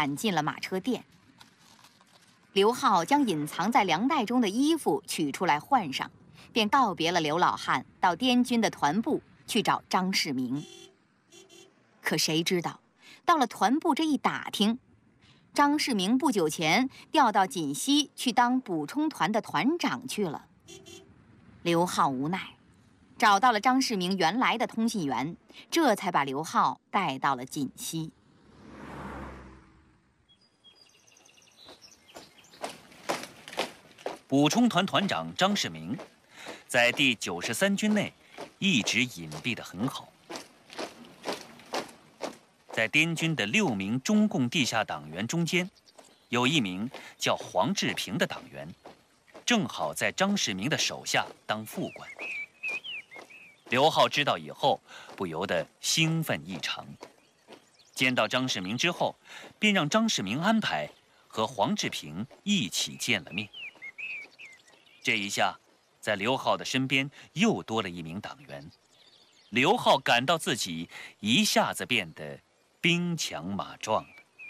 赶进了马车店。刘浩将隐藏在粮袋中的衣服取出来换上，便告别了刘老汉，到滇军的团部去找张世明。可谁知道，到了团部这一打听，张世明不久前调到锦西去当补充团的团长去了。刘浩无奈，找到了张世明原来的通信员，这才把刘浩带到了锦西。 补充团团长张世明，在第93军内一直隐蔽得很好。在滇军的6名中共地下党员中间，有一名叫黄志平的党员，正好在张世明的手下当副官。刘浩知道以后，不由得兴奋异常。见到张世明之后，便让张世明安排和黄志平一起见了面。这一下，在刘浩的身边又多了一名党员。刘浩感到自己一下子变得兵强马壮了。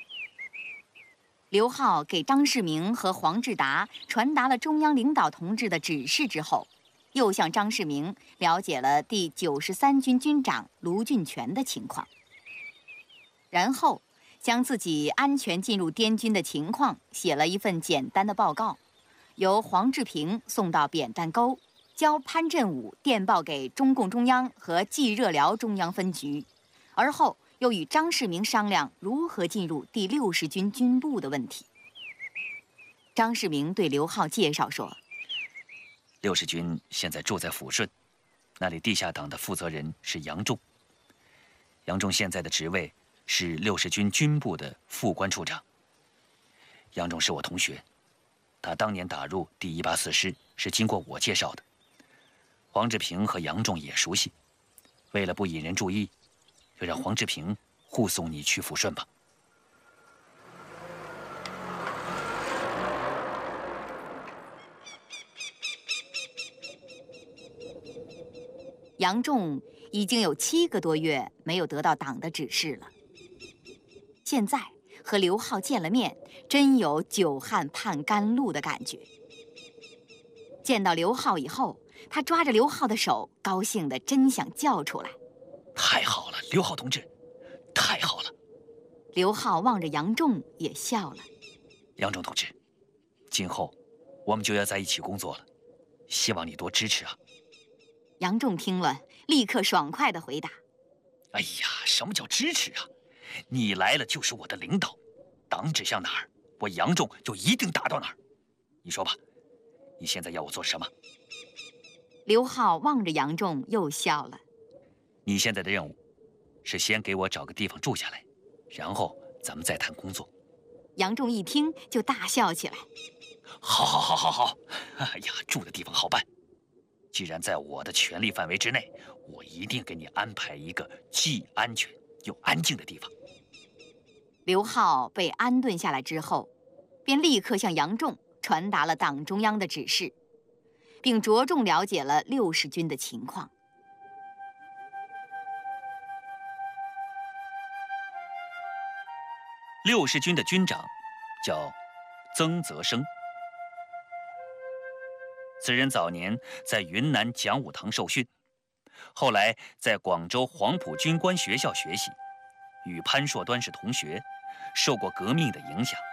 刘浩给张世明和黄志达传达了中央领导同志的指示之后，又向张世明了解了第93军军长卢俊全的情况，然后将自己安全进入滇军的情况写了一份简单的报告，由黄志平送到扁担沟，交潘振武电报给中共中央和冀热辽中央分局，而后又与张世明商量如何进入第60军军部的问题。张世明对刘浩介绍说 ，60军现在住在抚顺，那里地下党的负责人是杨仲。杨仲现在的职位是60军军部的副官处长。杨仲是我同学，他当年打入第184师是经过我介绍的。黄志平和杨仲也熟悉，为了不引人注意，就让黄志平护送你去抚顺吧。 杨仲已经有7个多月没有得到党的指示了，现在和刘浩见了面，真有久旱盼甘露的感觉。见到刘浩以后，他抓着刘浩的手，高兴得真想叫出来。 太好了，刘浩同志，太好了！ 刘浩望着杨仲也笑了。 杨仲同志，今后我们就要在一起工作了，希望你多支持啊。 杨仲听了，立刻爽快地回答：“ 哎呀，什么叫支持啊？你来了就是我的领导，党指向哪儿，我杨仲就一定打到哪儿。你说吧，你现在要我做什么？” 刘浩望着杨仲又笑了。 你现在的任务是先给我找个地方住下来，然后咱们再谈工作。 杨仲一听就大笑起来。 好，哎呀，住的地方好办。既然在我的权力范围之内，我一定给你安排一个既安全又安静的地方。 刘浩被安顿下来之后，便立刻向杨仲传达了党中央的指示，并着重了解了60军的情况。 60军的军长叫曾泽生，此人早年在云南讲武堂受训，后来在广州黄埔军官学校学习，与潘硕端是同学，受过革命的影响。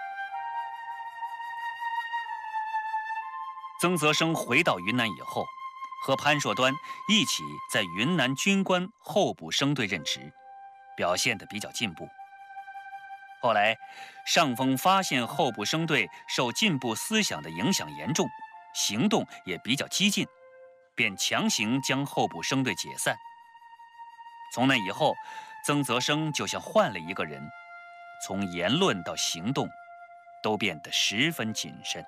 曾泽生回到云南以后，和潘硕端一起在云南军官候补生队任职，表现得比较进步。后来，上峰发现候补生队受进步思想的影响严重，行动也比较激进，便强行将候补生队解散。从那以后，曾泽生就像换了一个人，从言论到行动，都变得十分谨慎。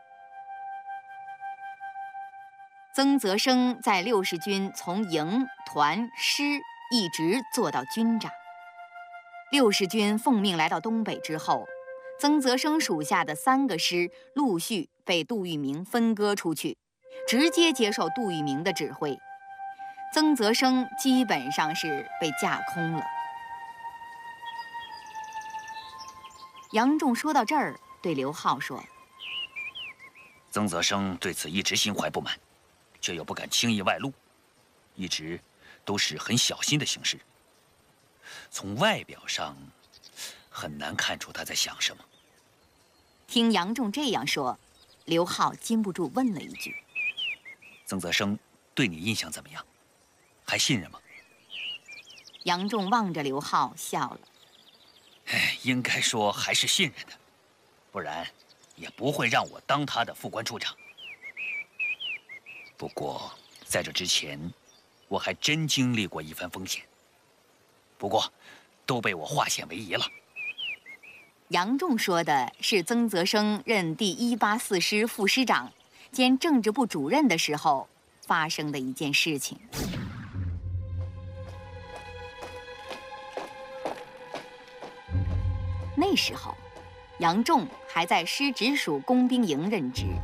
曾泽生在60军从营、团、师一直做到军长。60军奉命来到东北之后，曾泽生属下的3个师陆续被杜聿明分割出去，直接接受杜聿明的指挥。曾泽生基本上是被架空了。 杨仲说到这儿，对刘浩说：“ 曾泽生对此一直心怀不满，却又不敢轻易外露，一直都是很小心的行事。从外表上很难看出他在想什么。” 听杨仲这样说，刘浩禁不住问了一句：“ 曾泽生对你印象怎么样？还信任吗？” 杨仲望着刘浩笑了：“ 应该说还是信任的，不然也不会让我当他的副官处长。不过在这之前，我还真经历过一番风险，不过都被我化险为夷了。” 杨仲说的是曾泽生任第184师副师长兼政治部主任的时候发生的一件事情。那时候，杨仲还在师直属工兵营任职。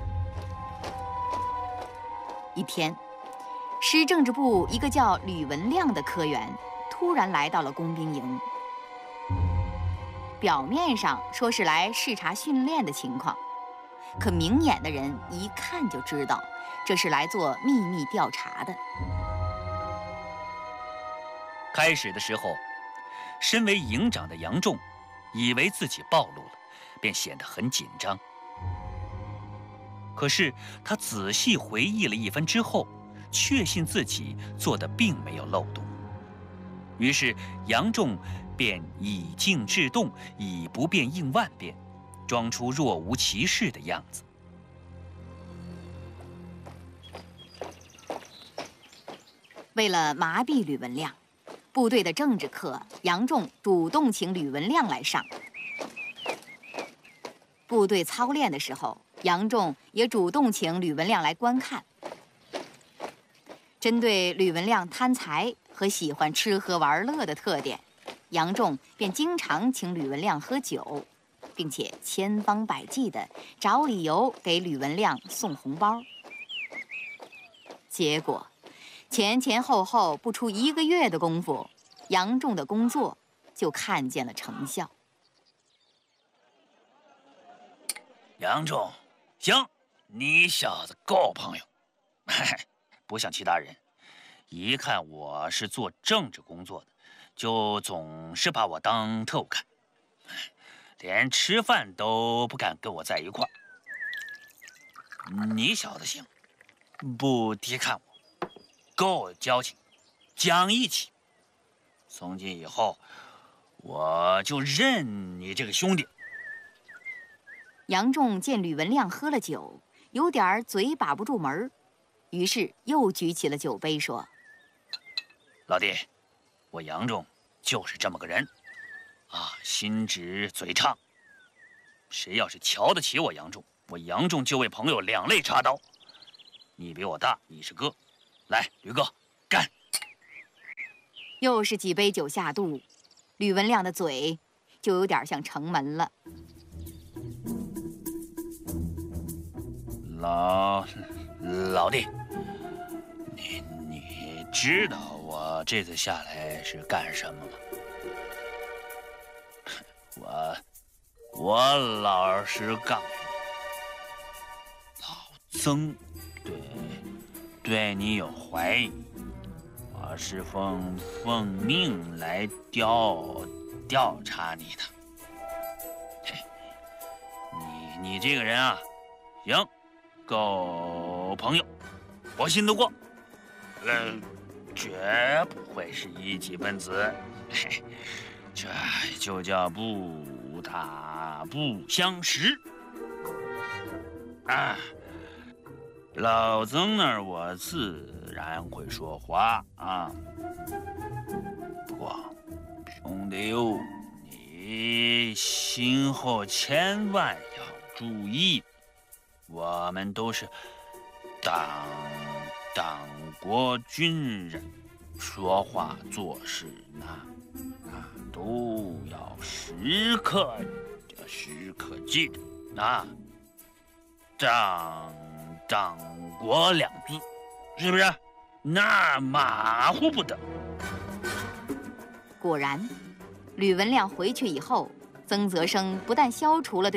一天，师政治部一个叫吕文亮的科员突然来到了工兵营。表面上说是来视察训练的情况，可明眼的人一看就知道，这是来做秘密调查的。 开始的时候，身为营长的杨仲以为自己暴露了，便显得很紧张。可是他仔细回忆了一番之后，确信自己做的并没有漏洞。于是杨仲便以静制动，以不变应万变，装出若无其事的样子。 为了麻痹吕文亮，部队的政治课杨仲主动请吕文亮来上。部队操练的时候，杨仲也主动请吕文亮来观看。针对吕文亮贪财和喜欢吃喝玩乐的特点，杨仲便经常请吕文亮喝酒，并且千方百计地找理由给吕文亮送红包。结果，前前后后不出1个月的功夫，杨仲的工作就看见了成效。 杨仲，行，你小子够朋友，不像其他人，一看我是做政治工作的，就总是把我当特务看，连吃饭都不敢跟我在一块儿。你小子行，不低看我，够交情，讲义气。从今以后，我就认你这个兄弟。 杨仲见吕文亮喝了酒，有点嘴把不住门儿，于是又举起了酒杯说：“ 老弟，我杨仲就是这么个人，心直嘴畅。谁要是瞧得起我杨仲，我杨仲就为朋友两肋插刀。你比我大，你是哥，来，吕哥，干！” 又是几杯酒下肚，吕文亮的嘴就有点像城门了。 老弟，你知道我这次下来是干什么吗？我老实告诉你，老曾对你有怀疑，我是奉命来调查你的。你这个人啊，行。够朋友，我信得过，绝不会是一级分子，这就叫不打不相识啊！老曾那儿我自然会说话啊，不过兄弟哟，你今后千万要注意。我们都是党国军人，说话做事那都要时刻记着啊，党国两字，是不是？那马虎不得。 果然，吕文亮回去以后， 曾泽生不但消除了